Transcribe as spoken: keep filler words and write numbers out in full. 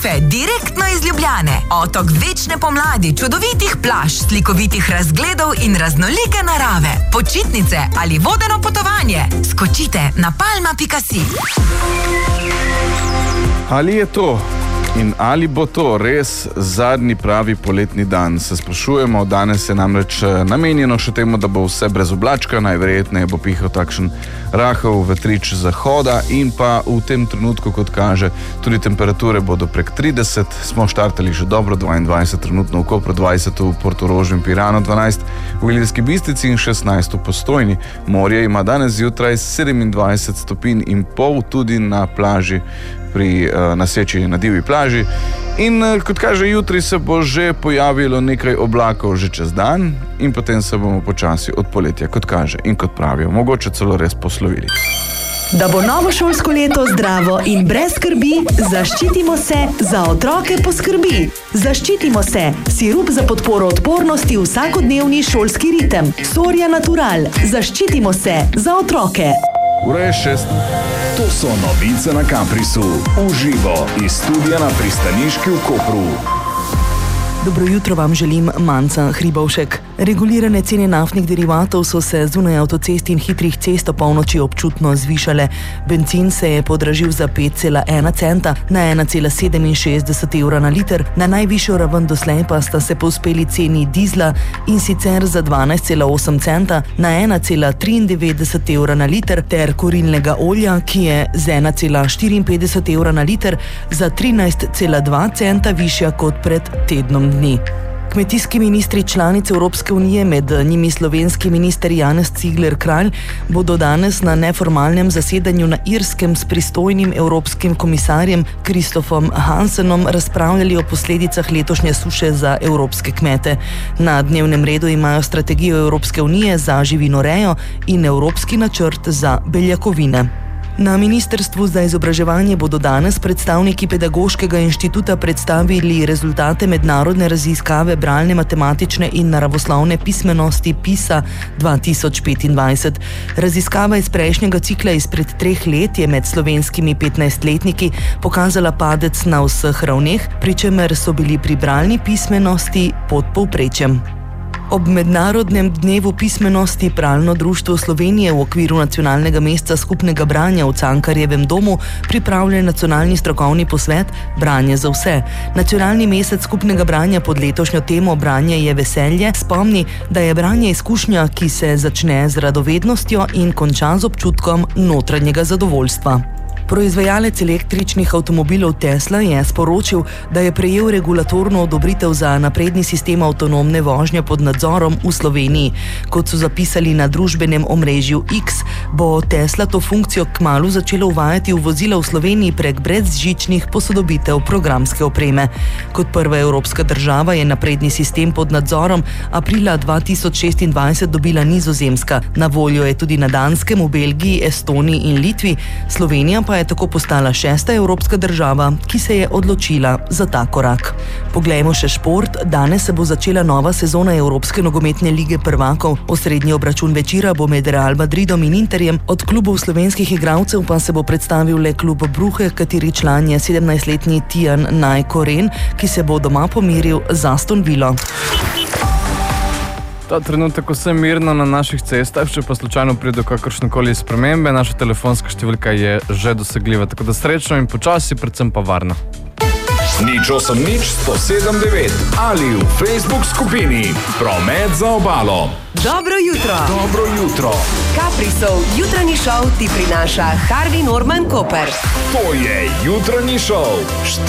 Tenerife, direktno iz Ljubljane. Otok večne pomladi, čudovitih plaž, slikovitih razgledov in raznolike narave. Počitnice ali vodeno potovanje. Skočite na palma pika si. Ali je to in ali bo to res zadnji pravi poletni dan, se sprašujemo. Danes je namreč namenjeno še temu, da bo vse brez oblačka, najverjetneje bo pihal takšen rahel vetrič zahoda in pa v tem trenutku, kot kaže, tudi temperature bodo prek trideset, smo štartali že dobro, dvaindvajset trenutno v Kopru, dvajset v Portorožu in Piranu, dvanajst v Ilirski Bistrici in šestnajst v Postojni. Morje ima danes zjutraj sedemindvajset stopinj in pol tudi na plaži pri uh, naseči na divji plaži in uh, kot kaže, jutri se bo že pojavilo nekaj oblakov že čez dan in potem se bomo počasi od poletja, kot kaže in kot pravijo, mogoče celo res poslovili. Da bo novo šolsko leto zdravo in brez skrbi, zaščitimo se, za otroke poskrbi. Zaščitimo se, sirup za podporo odpornosti, vsakodnevni šolski ritem. Soria Natural, zaščitimo se, za otroke. Ura je šest. To so novice na Caprisu. Uživo iz studia na Pristaniški v Kopru. Dobro jutro vam želim, Manca Hribovšek. Regulirane cene naftnih derivatov so se zunaj avtocest in hitrih cest opolnoči občutno zvišale. Bencin se je podražil za pet cela ena centa na ena cela sedeminšestdeset evra na liter, na najvišjo raven doslej pa sta se povzpeli ceni dizla in sicer za dvanajst cela osem centa na ena cela triindevetdeset evra na liter ter kurilnega olja, ki je z ena cela štiriinpetdeset evra na liter za trinajst cela dva centa višja kot pred tednom dni. Kmetijski ministri članice Evropske unije, med njimi slovenski minister Janez Cigler Kralj, bodo danes na neformalnem zasedanju na Irskem s pristojnim evropskim komisarjem Kristofom Hansenom razpravljali o posledicah letošnje suše za evropske kmete. Na dnevnem redu imajo strategijo Evropske unije za živinorejo in evropski načrt za beljakovine. Na Ministrstvu za izobraževanje bodo danes predstavniki Pedagoškega inštituta predstavili rezultate mednarodne raziskave bralne, matematične in naravoslovne pismenosti PISA dva tisoč petindvajset. Raziskava iz prejšnjega cikla izpred treh let je med slovenskimi petnajstletniki pokazala padec na vseh ravneh, pri čemer so bili pri bralni pismenosti pod povprečjem. Ob mednarodnem dnevu pismenosti Bralno društvo Slovenije v okviru nacionalnega meseca skupnega branja v Cankarjevem domu pripravlja nacionalni strokovni posvet Branje za vse. Nacionalni mesec skupnega branja pod letošnjo temo Branje je veselje spomni, da je branje izkušnja, ki se začne z radovednostjo in konča z občutkom notranjega zadovoljstva. Proizvajalec električnih avtomobilov Tesla je sporočil, da je prejel regulatorno odobritev za napredni sistem avtonomne vožnje pod nadzorom v Sloveniji. Kot so zapisali na družbenem omrežju X, bo Tesla to funkcijo kmalu začela uvajati v vozila v Sloveniji prek brezžičnih posodobitev programske opreme. Kot prva evropska država je napredni sistem pod nadzorom aprila dva tisoč šestindvajset dobila Nizozemska. Na voljo je tudi na Danskem, v Belgiji, Estoniji in Litvi. Slovenija pa je tako postala šesta evropska država, ki se je odločila za ta korak. Poglejmo še šport. Danes se bo začela nova sezona Evropske nogometne lige prvakov. Osrednji obračun večera bo med Real Madridom in Interjem. Od klubov slovenskih igralcev pa se bo predstavil le klub Bruhe, kateri član je sedemnajstletni Tijan Najkoren, ki se bo doma pomiril z Aston Villo. Ta trenutek vse mirno na naših cestah, če pa slučajno pride do kakršnekoli spremembe, naša telefonska številka je že dosegljiva, tako da srečno in počasi, predvsem pa varno. Nič osem nič sto sedem devet ali v Facebook skupini Promet za obalo. Dobro jutro. Dobro jutro. Caprisov jutranji šov ti prinaša Harvey Norman Koper. To je jutranji šov.